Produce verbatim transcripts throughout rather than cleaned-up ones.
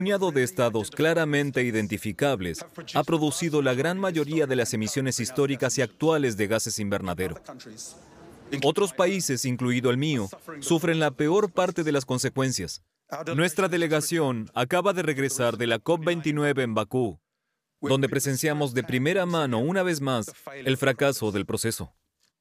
puñado de estados claramente identificables ha producido la gran mayoría de las emisiones históricas y actuales de gases invernadero. Otros países, incluido el mío, sufren la peor parte de las consecuencias. Nuestra delegación acaba de regresar de la COP veintinueve en Bakú, donde presenciamos de primera mano, una vez más, el fracaso del proceso.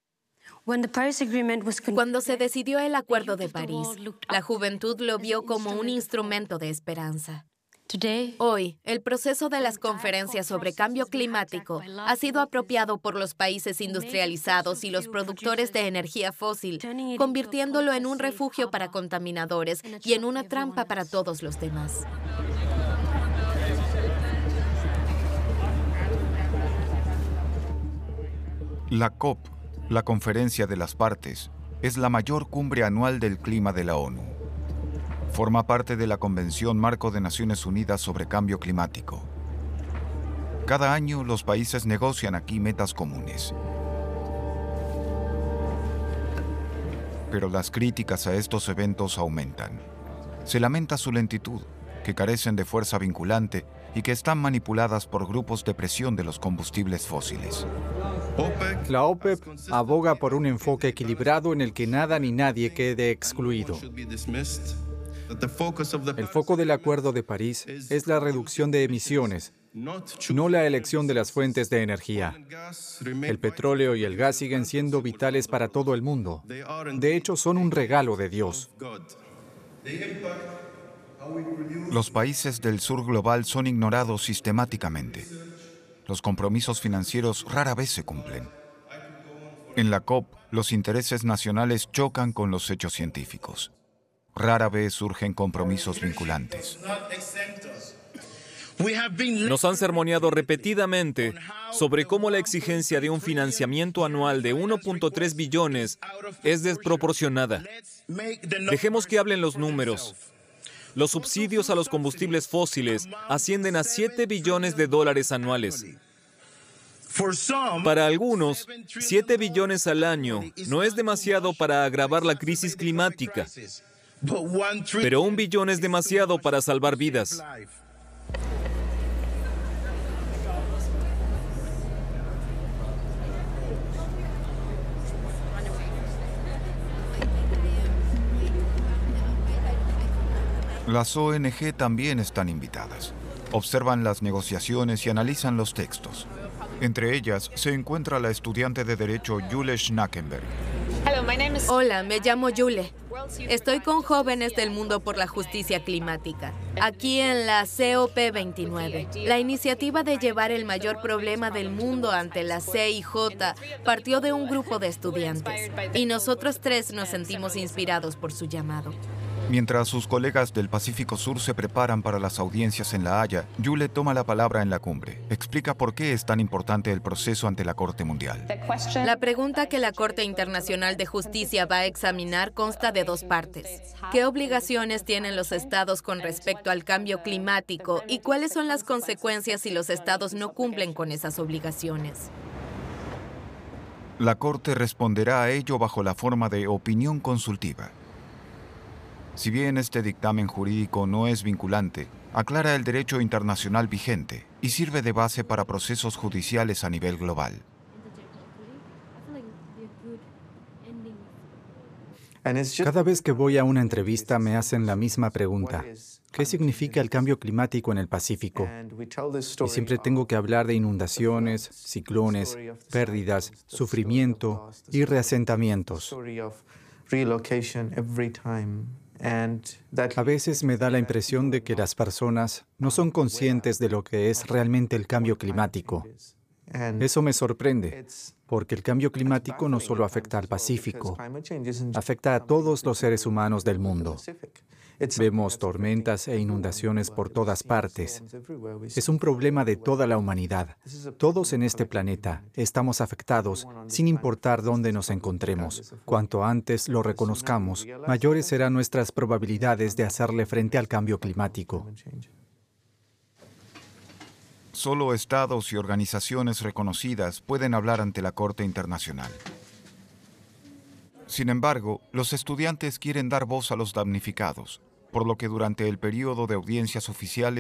Cuando se decidió el Acuerdo de París, la juventud lo vio como un instrumento de esperanza. Hoy, el proceso de las conferencias sobre cambio climático ha sido apropiado por los países industrializados y los productores de energía fósil, convirtiéndolo en un refugio para contaminadores y en una trampa para todos los demás. La COP, la Conferencia de las Partes, es la mayor cumbre anual del clima de la ONU. Forma parte de la Convención Marco de Naciones Unidas sobre Cambio Climático. Cada año los países negocian aquí metas comunes. Pero las críticas a estos eventos aumentan. Se lamenta su lentitud, que carecen de fuerza vinculante y que están manipuladas por grupos de presión de los combustibles fósiles. La OPEP aboga por un enfoque equilibrado en el que nada ni nadie quede excluido. El foco del Acuerdo de París es la reducción de emisiones, no la elección de las fuentes de energía. El petróleo y el gas siguen siendo vitales para todo el mundo. De hecho, son un regalo de Dios. Los países del sur global son ignorados sistemáticamente. Los compromisos financieros rara vez se cumplen. En la COP, los intereses nacionales chocan con los hechos científicos. Rara vez surgen compromisos vinculantes. Nos han sermoneado repetidamente sobre cómo la exigencia de un financiamiento anual de uno punto tres billones es desproporcionada. Dejemos que hablen los números. Los subsidios a los combustibles fósiles ascienden a siete billones de dólares anuales. Para algunos, siete billones al año no es demasiado para agravar la crisis climática, pero un billón es demasiado para salvar vidas. Las O N G también están invitadas. Observan las negociaciones y analizan los textos. Entre ellas se encuentra la estudiante de Derecho Jule Schnackenberg. Hola, me llamo Jule. Estoy con jóvenes del mundo por la justicia climática, aquí en la COP veintinueve. La iniciativa de llevar el mayor problema del mundo ante la C I J partió de un grupo de estudiantes, y nosotros tres nos sentimos inspirados por su llamado. Mientras sus colegas del Pacífico Sur se preparan para las audiencias en La Haya, Jule toma la palabra en la cumbre. Explica por qué es tan importante el proceso ante la Corte Mundial. La pregunta que la Corte Internacional de Justicia va a examinar consta de dos partes. ¿Qué obligaciones tienen los estados con respecto al cambio climático y cuáles son las consecuencias si los estados no cumplen con esas obligaciones? La Corte responderá a ello bajo la forma de opinión consultiva. Si bien este dictamen jurídico no es vinculante, aclara el derecho internacional vigente y sirve de base para procesos judiciales a nivel global. Cada vez que voy a una entrevista me hacen la misma pregunta. ¿Qué significa el cambio climático en el Pacífico? Y siempre tengo que hablar de inundaciones, ciclones, pérdidas, sufrimiento y reasentamientos. A veces me da la impresión de que las personas no son conscientes de lo que es realmente el cambio climático. Eso me sorprende, porque el cambio climático no solo afecta al Pacífico, afecta a todos los seres humanos del mundo. Vemos tormentas e inundaciones por todas partes. Es un problema de toda la humanidad. Todos en este planeta estamos afectados, sin importar dónde nos encontremos. Cuanto antes lo reconozcamos, mayores serán nuestras probabilidades de hacerle frente al cambio climático. Solo estados y organizaciones reconocidas pueden hablar ante la Corte Internacional. Sin embargo, los estudiantes quieren dar voz a los damnificados. por lo que durante el periodo de audiencias oficiales